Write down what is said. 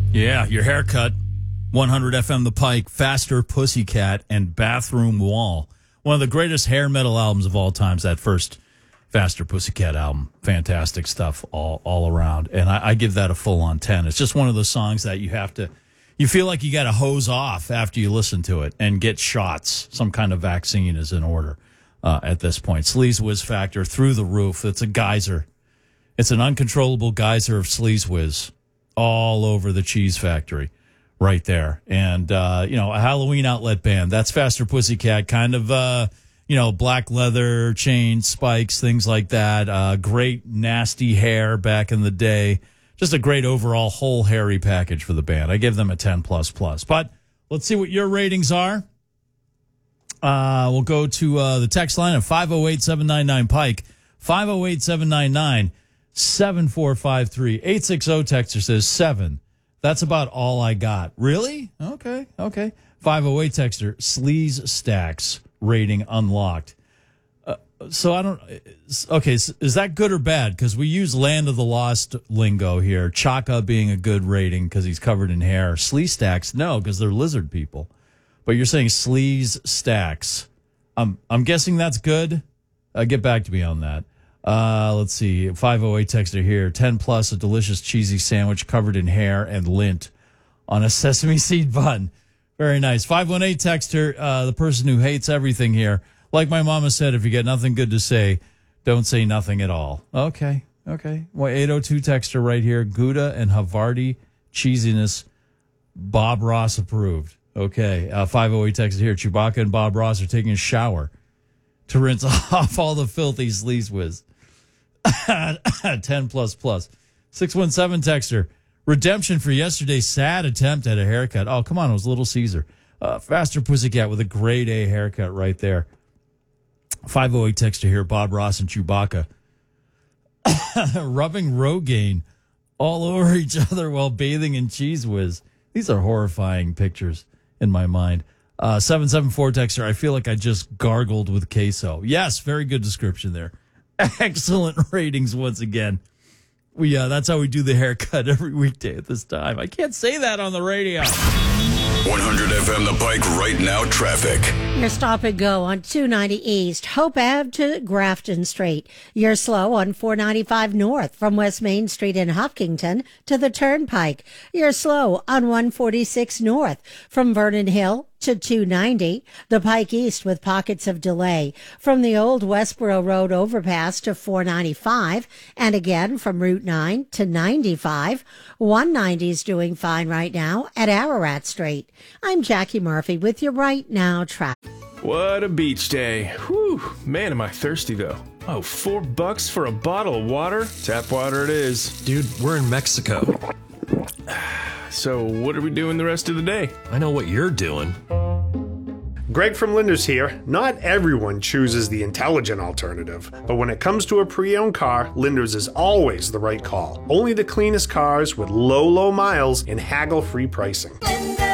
Yeah, your haircut, 100 FM The Pike, Faster Pussycat, and Bathroom Wall. One of the greatest hair metal albums of all times, that first Faster Pussycat album. Fantastic stuff all around. And I give that a full-on 10. It's just one of those songs that you feel like you got to hose off after you listen to it and get shots. Some kind of vaccine is in order at this point. Sleaze Whiz factor through the roof. It's a geyser. It's an uncontrollable geyser of Sleaze Whiz all over the cheese factory right there. And, a Halloween outlet band. That's Faster Pussycat, kind of, black leather, chain, spikes, things like that. Great, nasty hair back in the day. Just a great overall whole hairy package for the band. I give them a 10++. But let's see what your ratings are. We'll go to the text line of 508-799-PIKE, 508-799-7453. 860 texter says 7. That's about all I got. Really? Okay. 508 texter, Sleaze Stacks, rating unlocked. So I don't... Okay, so is that good or bad? Because we use Land of the Lost lingo here. Chaka being a good rating because he's covered in hair. Sleaze Stacks, no, because they're lizard people. But you're saying Sleaze Stacks. I'm guessing that's good. Get back to me on that. Let's see. 508 texter here. 10+, a delicious cheesy sandwich covered in hair and lint on a sesame seed bun. Very nice. 518 texter, the person who hates everything here. Like my mama said, if you get nothing good to say, don't say nothing at all. Okay. Well, 802 texter right here. Gouda and Havarti cheesiness. Bob Ross approved. Okay. 508 texter here. Chewbacca and Bob Ross are taking a shower to rinse off all the filthy Sleaze Whiz. 10++. 617 texter. Redemption for yesterday's sad attempt at a haircut. Oh, come on. It was Little Caesar. Faster Pussycat with a grade A haircut right there. 508 texter here. Bob Ross and Chewbacca rubbing Rogaine all over each other while bathing in Cheese Whiz. These are horrifying pictures in my mind. 774 texter. I feel like I just gargled with queso. Yes, very good description there. Excellent ratings once again. That's how we do the haircut every weekday at this time. I can't say that on the radio. 100 FM The Pike right now traffic. Your stop and go on 290 East, Hope Ave to Grafton Street. You're slow on 495 North from West Main Street in Hopkinton to the Turnpike. You're slow on 146 North from Vernon Hill to 290, the Pike East with pockets of delay from the old Westboro Road overpass to 495, and again from Route 9 to 95. 190 is doing fine right now at Ararat Street. I'm Jackie Murphy with your Right Now traffic. What a beach day. Whew, man, am I thirsty though. Oh, $4 for a bottle of water? Tap water it is. Dude, we're in Mexico. So what are we doing the rest of the day? I know what you're doing. Greg from Linders here. Not everyone chooses the intelligent alternative, but when it comes to a pre-owned car, Linders is always the right call. Only the cleanest cars with low miles and haggle-free pricing. Linders.